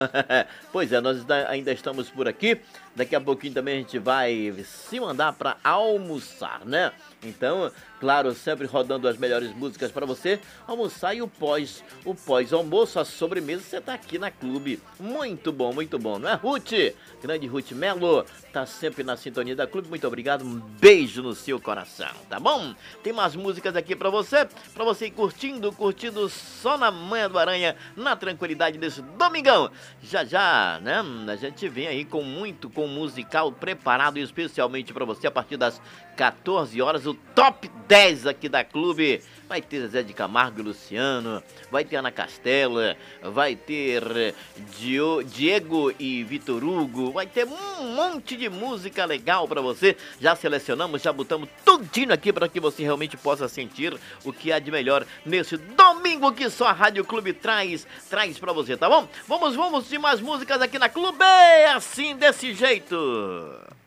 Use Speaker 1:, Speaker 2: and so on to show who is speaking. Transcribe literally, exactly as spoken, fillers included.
Speaker 1: Pois é, nós ainda ainda estamos por aqui. Daqui a pouquinho também a gente vai se mandar para almoçar, né? Então, claro, sempre rodando as melhores músicas para você almoçar e o pós, o pós-almoço, a sobremesa, você tá aqui na Clube. Muito bom, muito bom, não é, Ruth? Grande Ruth Melo, tá sempre na sintonia da Clube. Muito obrigado, um beijo no seu coração, tá bom? Tem mais músicas aqui para você, para você ir curtindo, curtindo só na manhã do Aranha, na tranquilidade desse domingão. Já já, né? A gente vem aí com muito, com musical preparado especialmente para você a partir das quatorze horas, o top dez aqui da Clube. Vai ter Zé de Camargo e Luciano, vai ter Ana Castela, vai ter Dio, Diego e Vitor Hugo, vai ter um monte de música legal para você. Já selecionamos, já botamos tudinho aqui para que você realmente possa sentir o que há de melhor nesse domingo que só a Rádio Clube traz, traz para você, tá bom? Vamos, vamos de mais músicas aqui na Clube, assim, desse jeito.